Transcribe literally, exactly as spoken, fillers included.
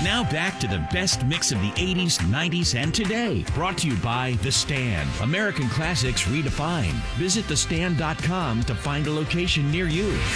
Now back to the best mix of the eighties, nineties, and today. Brought to you by The Stand. American classics redefined. Visit the stand dot com to find a location near you.